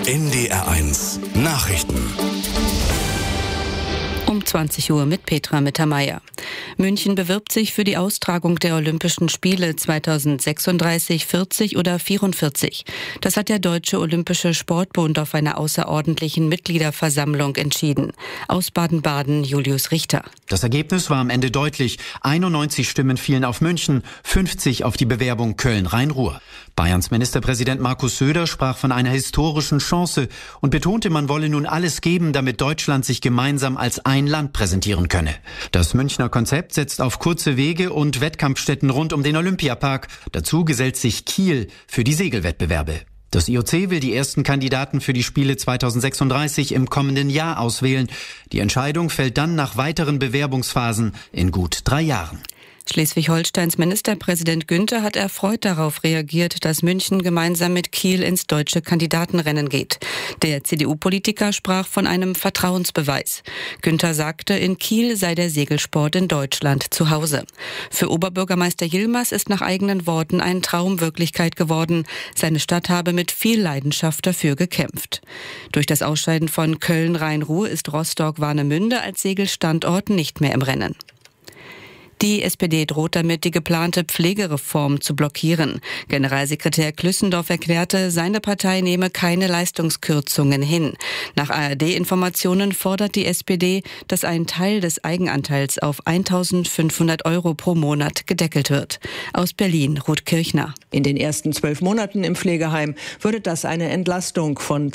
NDR1 Nachrichten. Um 20 Uhr mit Petra Mittermeier. München bewirbt sich für die Austragung der Olympischen Spiele 2036, 40 oder 44. Das hat der Deutsche Olympische Sportbund auf einer außerordentlichen Mitgliederversammlung entschieden. Aus Baden-Baden Julius Richter. Das Ergebnis war am Ende deutlich. 91 Stimmen fielen auf München, 50 auf die Bewerbung Köln-Rhein-Ruhr. Bayerns Ministerpräsident Markus Söder sprach von einer historischen Chance und betonte, man wolle nun alles geben, damit Deutschland sich gemeinsam als ein Land präsentieren könne. Das Münchner Konzept setzt auf kurze Wege und Wettkampfstätten rund um den Olympiapark. Dazu gesellt sich Kiel für die Segelwettbewerbe. Das IOC will die ersten Kandidaten für die Spiele 2036 im kommenden Jahr auswählen. Die Entscheidung fällt dann nach weiteren Bewerbungsphasen in gut 3 Jahren. Schleswig-Holsteins Ministerpräsident Günther hat erfreut darauf reagiert, dass München gemeinsam mit Kiel ins deutsche Kandidatenrennen geht. Der CDU-Politiker sprach von einem Vertrauensbeweis. Günther sagte, in Kiel sei der Segelsport in Deutschland zu Hause. Für Oberbürgermeister Yilmaz ist nach eigenen Worten ein Traum Wirklichkeit geworden. Seine Stadt habe mit viel Leidenschaft dafür gekämpft. Durch das Ausscheiden von Köln-Rhein-Ruhr ist Rostock-Warnemünde als Segelstandort nicht mehr im Rennen. Die SPD droht damit, die geplante Pflegereform zu blockieren. Generalsekretär Klüssendorf erklärte, seine Partei nehme keine Leistungskürzungen hin. Nach ARD-Informationen fordert die SPD, dass ein Teil des Eigenanteils auf 1.500 € pro Monat gedeckelt wird. Aus Berlin, Ruth Kirchner. In den ersten 12 Monaten im Pflegeheim würde das eine Entlastung von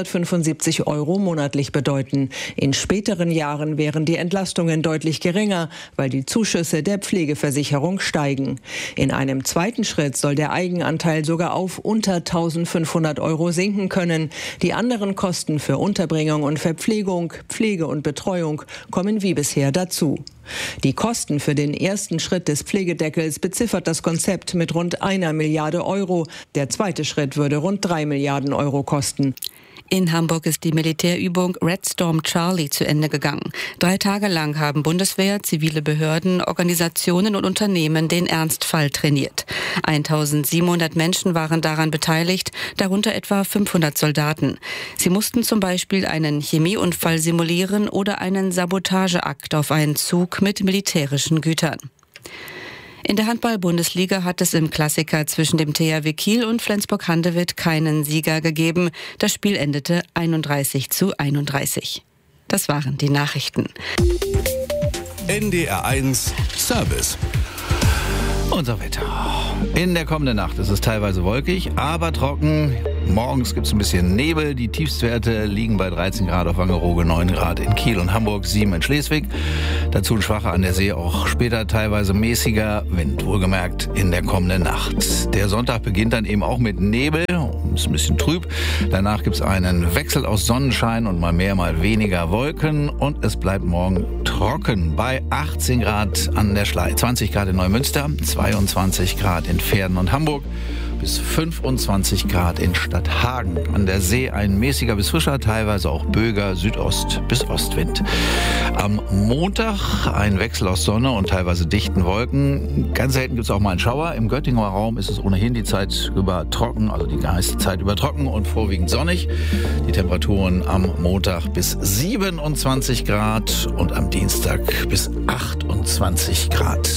275 € monatlich bedeuten. In späteren Jahren wären die Entlastungen deutlich geringer, weil die Zuschüsse der Pflegeversicherung steigen. In einem zweiten Schritt soll der Eigenanteil sogar auf unter 1.500 € sinken können. Die anderen Kosten für Unterbringung und Verpflegung, Pflege und Betreuung kommen wie bisher dazu. Die Kosten für den ersten Schritt des Pflegedeckels beziffert das Konzept mit rund 1 Milliarde €. Der zweite Schritt würde rund 3 Milliarden € kosten. In Hamburg ist die Militärübung Red Storm Charlie zu Ende gegangen. 3 Tage lang haben Bundeswehr, zivile Behörden, Organisationen und Unternehmen den Ernstfall trainiert. 1.700 Menschen waren daran beteiligt, darunter etwa 500 Soldaten. Sie mussten zum Beispiel einen Chemieunfall simulieren oder einen Sabotageakt auf einen Zug mit militärischen Gütern. In der Handball-Bundesliga hat es im Klassiker zwischen dem THW Kiel und Flensburg-Handewitt keinen Sieger gegeben. Das Spiel endete 31:31. Das waren die Nachrichten. NDR1 Service. Unser Wetter. In der kommenden Nacht ist es teilweise wolkig, aber trocken. Morgens gibt es ein bisschen Nebel. Die Tiefstwerte liegen bei 13 Grad auf Wangerooge, 9 Grad in Kiel und Hamburg, 7 in Schleswig. Dazu ein schwacher an der See, auch später teilweise mäßiger Wind, wohlgemerkt in der kommenden Nacht. Der Sonntag beginnt dann eben auch mit Nebel, ist ein bisschen trüb. Danach gibt es einen Wechsel aus Sonnenschein und mal mehr, mal weniger Wolken. Und es bleibt morgen trocken bei 18 Grad an der Schlei, 20 Grad in Neumünster, 22 Grad in Verden und Hamburg, bis 25 Grad in Stadthagen. An der See ein mäßiger bis frischer, teilweise auch böiger Südost- bis Ostwind. Am Montag ein Wechsel aus Sonne und teilweise dichten Wolken. Ganz selten gibt es auch mal einen Schauer. Im Göttinger Raum ist es ohnehin die Zeit über trocken, also die meiste Zeit über trocken und vorwiegend sonnig. Die Temperaturen am Montag bis 27 Grad und am Dienstag bis 28 Grad.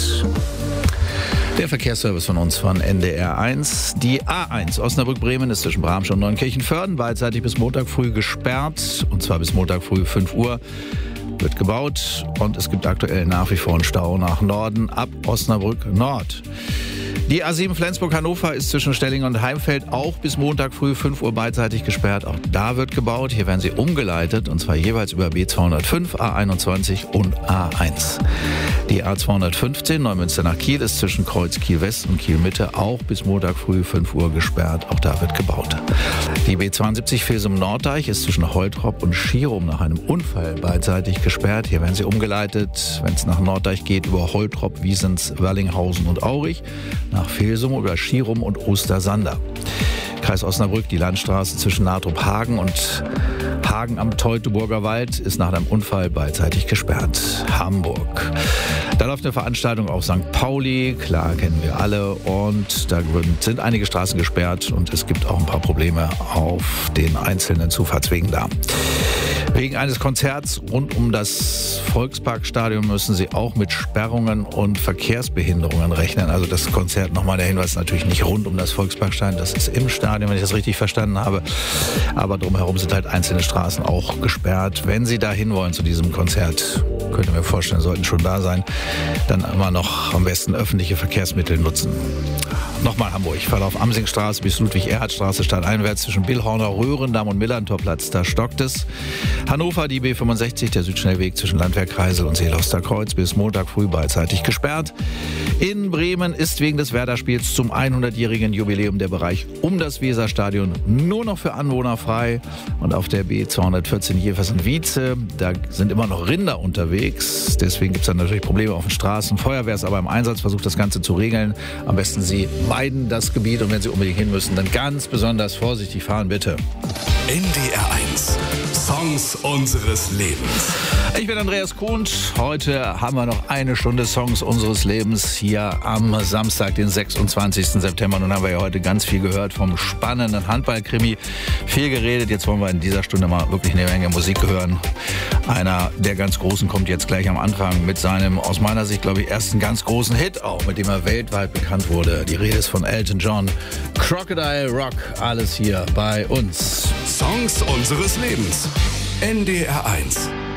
Der Verkehrsservice von uns von NDR1. Die A1 Osnabrück-Bremen ist zwischen Bramsch und Neunkirchen-Föhrden beidseitig bis Montag früh gesperrt. Und zwar bis Montag früh 5 Uhr. Wird gebaut und es gibt aktuell nach wie vor einen Stau nach Norden ab Osnabrück Nord. Die A7 Flensburg-Hannover ist zwischen Stellingen und Heimfeld auch bis Montag früh 5 Uhr beidseitig gesperrt. Auch da wird gebaut. Hier werden sie umgeleitet und zwar jeweils über B205, A21 und A1. Die A215 Neumünster nach Kiel ist zwischen Kreuz Kiel-West und Kiel-Mitte auch bis Montag früh 5 Uhr gesperrt. Auch da wird gebaut. Die B72 Velsum-Norddeich ist zwischen Holtrop und Schierum nach einem Unfall beidseitig gesperrt. Hier werden sie umgeleitet, wenn es nach Norddeich geht, über Holtrop, Wiesens, Werlinghausen und Aurich, nach Velsum über Schierum und Ostersander. Kreis Osnabrück, die Landstraße zwischen Nahtrup-Hagen und Hagen am Teutoburger Wald ist nach einem Unfall beidseitig gesperrt. Hamburg. Da läuft eine Veranstaltung auf St. Pauli, klar, kennen wir alle. Und da sind einige Straßen gesperrt und es gibt auch ein paar Probleme auf den einzelnen Zufahrtswegen da. Wegen eines Konzerts rund um das Volksparkstadion müssen sie auch mit Sperrungen und Verkehrsbehinderungen rechnen. Also das Konzert, nochmal der Hinweis, natürlich nicht rund um das Volksparkstadion, das ist im Stadion, wenn ich das richtig verstanden habe. Aber drumherum sind halt einzelne Straßen auch gesperrt. Wenn Sie da hinwollen zu diesem Konzert, könnt ihr mir vorstellen, sollten schon da sein, dann immer noch am besten öffentliche Verkehrsmittel nutzen. Nochmal Hamburg, Verlauf Amsingstraße bis Ludwig-Erhard-Straße stadteinwärts zwischen Billhorner, Röhrendamm und Millantorplatz, da stockt es. Hannover, die B65, der Südschnellweg zwischen Landwehr-Kreisel und Seeloster Kreuz bis Montag früh beidseitig gesperrt. In Bremen ist wegen des Werder-Spiels zum 100-jährigen Jubiläum der Bereich um das Weserstadion nur noch für Anwohner frei. Und auf der B214 Jeversen-Wietze, da sind immer noch Rinder unterwegs. Deswegen gibt es dann natürlich Probleme auf den Straßen. Feuerwehr ist aber im Einsatz, versucht das Ganze zu regeln. Am besten Sie meiden das Gebiet und wenn Sie unbedingt hin müssen, dann ganz besonders vorsichtig fahren, bitte. NDR 1. Songs unseres Lebens. Ich bin Andreas Kuhn. Heute haben wir noch eine Stunde Songs unseres Lebens hier am Samstag, den 26. September. Nun haben wir ja heute ganz viel gehört vom spannenden Handballkrimi. Viel geredet. Jetzt wollen wir in dieser Stunde mal wirklich eine Menge Musik hören. Einer der ganz Großen kommt jetzt gleich am Anfang mit seinem, aus meiner Sicht, glaube ich, ersten ganz großen Hit auch, mit dem er weltweit bekannt wurde. Die Rede ist von Elton John. Crocodile Rock. Alles hier bei uns. Songs unseres Lebens. NDR 1.